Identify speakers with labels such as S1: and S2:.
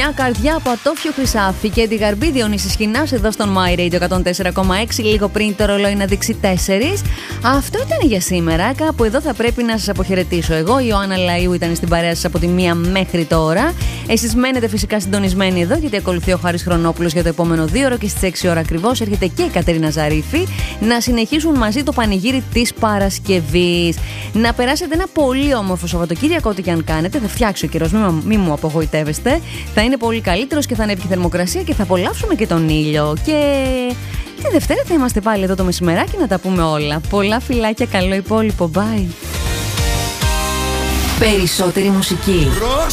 S1: Μια καρδιά από ατόφιο χρυσάφι και τη Γαρμπή Διονύση Σχοινάς εδώ στον My Radio 104,6, λίγο πριν το ρολόι να δείξει 4. Αυτό ήταν για σήμερα. Κάπου εδώ θα πρέπει να σας αποχαιρετήσω. Εγώ, η Ιωάννα Λαΐου, ήταν στην παρέα σας από τη 1 μέχρι τώρα. Εσείς μένετε φυσικά συντονισμένοι εδώ, γιατί ακολουθεί ο Χάρης Χρονόπουλος για το επόμενο 2ωρο και στις 6 ώρα ακριβώς έρχεται και η Κατερίνα Ζαρίφη να συνεχίσουν μαζί το πανηγύρι της Παρασκευής. Να περάσετε ένα πολύ όμορφο Σαββατοκύριακο, ό,τι και αν κάνετε. Θα φτιάξει ο καιρός, μην μου απογοητεύεστε. Θα είναι πολύ καλύτερος και θα ανέβει και η θερμοκρασία και θα απολαύσουμε και τον ήλιο. Και τη Δευτέρα θα είμαστε πάλι εδώ το μεσημεράκι να τα πούμε όλα. Πολλά φιλάκια, καλό υπόλοιπο. Bye. Περισσότερη μουσική.